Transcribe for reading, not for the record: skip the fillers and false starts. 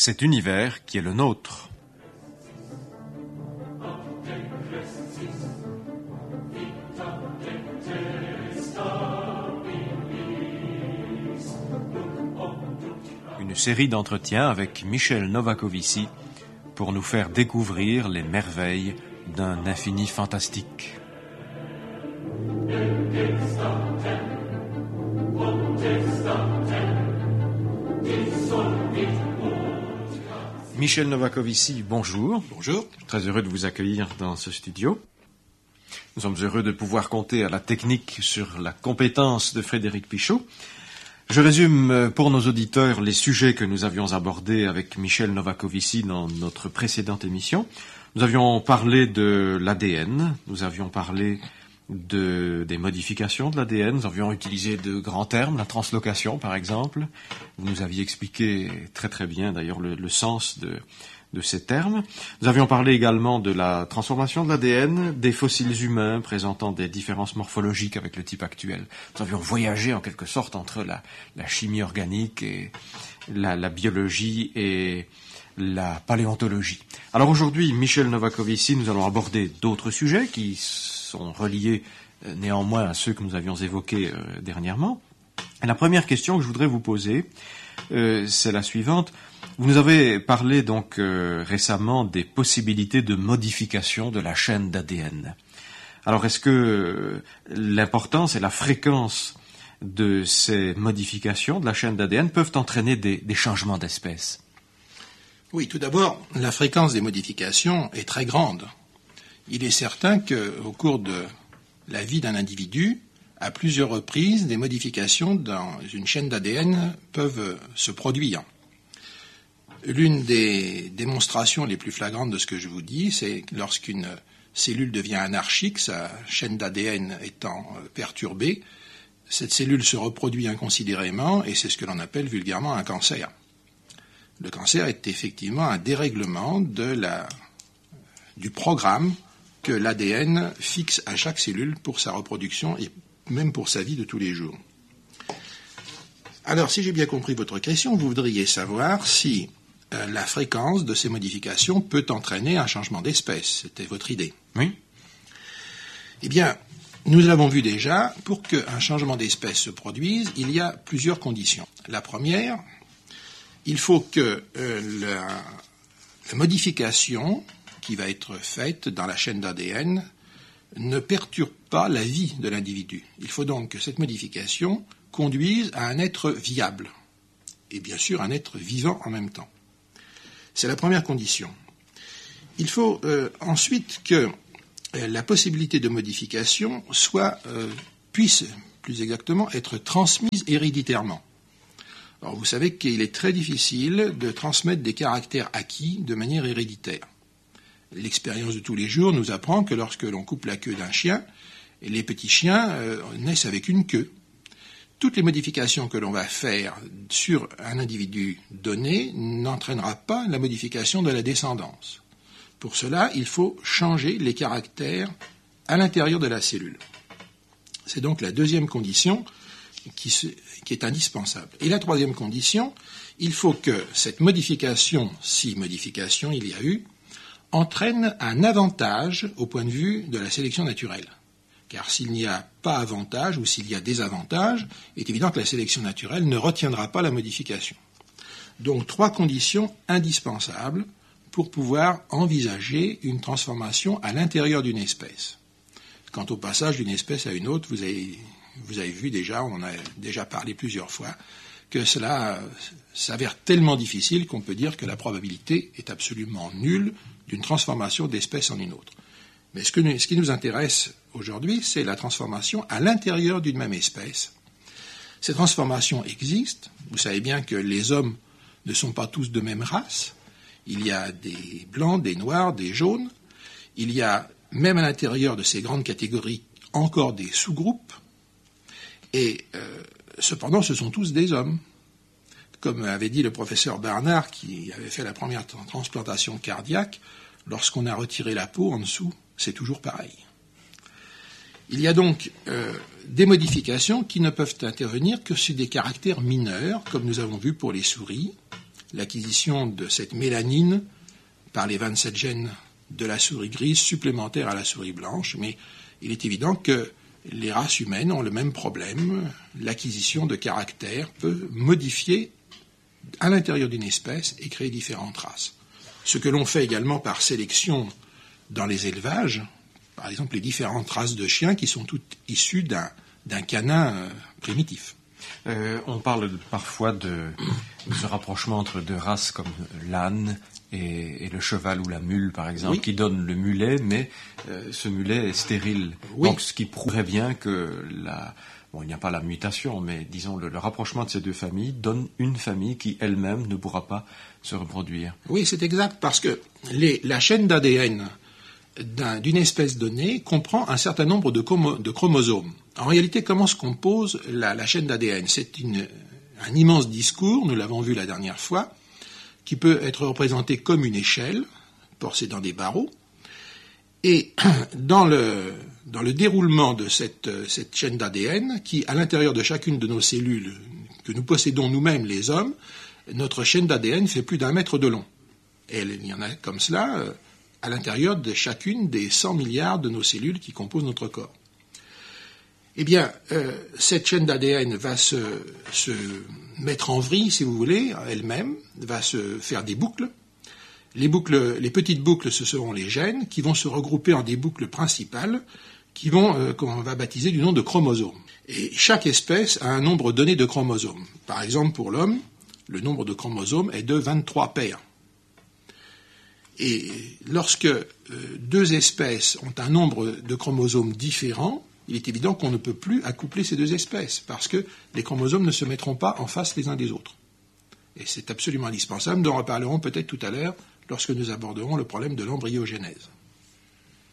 cet univers qui est le nôtre. Une série d'entretiens avec Michel Novakovici pour nous faire découvrir les merveilles d'un infini fantastique. Michel Novakovici, bonjour. Bonjour. Je suis très heureux de vous accueillir dans ce studio. Nous sommes heureux de pouvoir compter à la technique sur la compétence de Frédéric Pichot. Je résume pour nos auditeurs les sujets que nous avions abordés avec Michel Novakovici dans notre précédente émission. Nous avions parlé de l'ADN, nous avions parlé des modifications de l'ADN, nous avions utilisé de grands termes, la translocation par exemple. Vous nous aviez expliqué très très bien d'ailleurs le sens de ces termes. Nous avions parlé également de la transformation de l'ADN, des fossiles humains présentant des différences morphologiques avec le type actuel. Nous avions voyagé en quelque sorte entre la chimie organique et la biologie et la paléontologie. Alors aujourd'hui, Michel Novakovici, nous allons aborder d'autres sujets qui sont reliés néanmoins à ceux que nous avions évoqués dernièrement. Et la première question que je voudrais vous poser, c'est la suivante. Vous nous avez parlé donc récemment des possibilités de modification de la chaîne d'ADN. Alors est-ce que l'importance et la fréquence de ces modifications de la chaîne d'ADN peuvent entraîner des changements d'espèce ? Oui, tout d'abord, la fréquence des modifications est très grande. Il est certain qu'au cours de la vie d'un individu, à plusieurs reprises, des modifications dans une chaîne d'ADN peuvent se produire. L'une des démonstrations les plus flagrantes de ce que je vous dis, c'est lorsqu'une cellule devient anarchique, sa chaîne d'ADN étant perturbée, cette cellule se reproduit inconsidérément et c'est ce que l'on appelle vulgairement un cancer. Le cancer est effectivement un dérèglement du programme que l'ADN fixe à chaque cellule pour sa reproduction et même pour sa vie de tous les jours. Alors, si j'ai bien compris votre question, vous voudriez savoir si la fréquence de ces modifications peut entraîner un changement d'espèce. C'était votre idée. Oui. Eh bien, nous l'avons vu déjà, pour qu'un changement d'espèce se produise, il y a plusieurs conditions. La première, il faut que la modification qui va être faite dans la chaîne d'ADN ne perturbe pas la vie de l'individu. Il faut donc que cette modification conduise à un être viable et bien sûr un être vivant en même temps. C'est la première condition. Il faut ensuite que la possibilité de modification puisse plus exactement être transmise héréditairement. Alors vous savez qu'il est très difficile de transmettre des caractères acquis de manière héréditaire. L'expérience de tous les jours nous apprend que lorsque l'on coupe la queue d'un chien, les petits chiens naissent avec une queue. Toutes les modifications que l'on va faire sur un individu donné n'entraînera pas la modification de la descendance. Pour cela, il faut changer les caractères à l'intérieur de la cellule. C'est donc la deuxième condition qui est indispensable. Et la troisième condition, il faut que cette modification, si modification il y a eu, entraîne un avantage au point de vue de la sélection naturelle. Car s'il n'y a pas avantage ou s'il y a désavantage, il est évident que la sélection naturelle ne retiendra pas la modification. Donc trois conditions indispensables pour pouvoir envisager une transformation à l'intérieur d'une espèce. Quant au passage d'une espèce à une autre, vous avez vu déjà, on en a déjà parlé plusieurs fois, que cela s'avère tellement difficile qu'on peut dire que la probabilité est absolument nulle d'une transformation d'espèce en une autre. Mais ce qui nous intéresse aujourd'hui, c'est la transformation à l'intérieur d'une même espèce. Ces transformations existent. Vous savez bien que les hommes ne sont pas tous de même race. Il y a des blancs, des noirs, des jaunes. Il y a, même à l'intérieur de ces grandes catégories, encore des sous-groupes. Et cependant, ce sont tous des hommes. Comme avait dit le professeur Barnard, qui avait fait la première transplantation cardiaque, lorsqu'on a retiré la peau en dessous, c'est toujours pareil. Il y a donc des modifications qui ne peuvent intervenir que sur des caractères mineurs, comme nous avons vu pour les souris, l'acquisition de cette mélanine par les 27 gènes de la souris grise supplémentaires à la souris blanche, mais il est évident que les races humaines ont le même problème. L'acquisition de caractères peut modifier à l'intérieur d'une espèce et créer différentes races. Ce que l'on fait également par sélection dans les élevages, par exemple les différentes races de chiens qui sont toutes issues d'un canin primitif. On parle parfois de ce rapprochement entre deux races comme l'âne et le cheval ou la mule, par exemple, oui, qui donne le mulet, mais ce mulet est stérile. Oui. Donc, ce qui prouverait bien que il n'y a pas la mutation, mais disons le rapprochement de ces deux familles donne une famille qui elle-même ne pourra pas se reproduire. Oui, c'est exact, parce que la chaîne d'ADN d'une espèce donnée comprend un certain nombre de chromosomes. En réalité, comment se compose la chaîne d'ADN? C'est un immense discours, nous l'avons vu la dernière fois, qui peut être représenté comme une échelle, portée dans des barreaux. Et dans le déroulement de cette chaîne d'ADN, qui, à l'intérieur de chacune de nos cellules que nous possédons nous-mêmes, les hommes, notre chaîne d'ADN fait plus d'1 mètre de long. Et il y en a comme cela à l'intérieur de chacune des 100 milliards de nos cellules qui composent notre corps. Eh bien, cette chaîne d'ADN va se mettre en vrille, si vous voulez, elle-même, va se faire des boucles. Les petites boucles, ce seront les gènes qui vont se regrouper en des boucles principales qu'on va baptiser du nom de chromosomes. Et chaque espèce a un nombre donné de chromosomes. Par exemple, pour l'homme, le nombre de chromosomes est de 23 paires. Et lorsque deux espèces ont un nombre de chromosomes différents, il est évident qu'on ne peut plus accoupler ces deux espèces, parce que les chromosomes ne se mettront pas en face les uns des autres. Et c'est absolument indispensable, nous en reparlerons peut-être tout à l'heure, lorsque nous aborderons le problème de l'embryogénèse.